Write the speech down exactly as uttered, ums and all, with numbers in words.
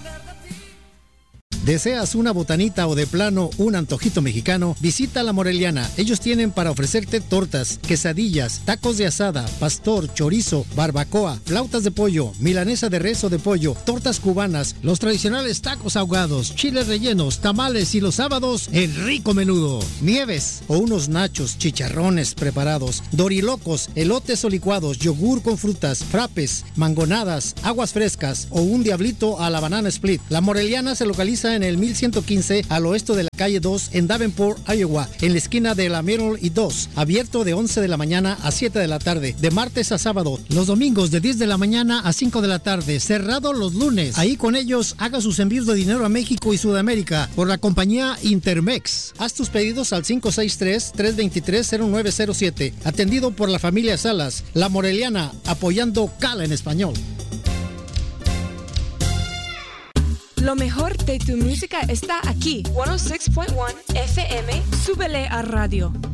¿Deseas una botanita o de plano un antojito mexicano? Visita La Moreliana. Ellos tienen para ofrecerte tortas, quesadillas, tacos de asada, pastor, chorizo, barbacoa, flautas de pollo, milanesa de res o de pollo, tortas cubanas, los tradicionales tacos ahogados, chiles rellenos, tamales y los sábados, el rico menudo. Nieves o unos nachos, chicharrones preparados, dorilocos, elotes o licuados, yogur con frutas, frapes, mangonadas, aguas frescas o un diablito a la banana split. La Moreliana se localiza en el mil ciento quince al oeste de la calle dos en Davenport, Iowa, en la esquina de la Middle y dos, abierto de once de la mañana a siete de la tarde, de martes a sábado, los domingos de diez de la mañana a cinco de la tarde, cerrado los lunes. Ahí con ellos haga sus envíos de dinero a México y Sudamérica por la compañía Intermex. Haz tus pedidos al cinco seis tres, tres dos tres, cero nueve cero siete, atendido por la familia Salas. La Moreliana, apoyando Cala en español. Lo mejor de tu música está aquí. ciento seis punto uno F M. Súbele a radio.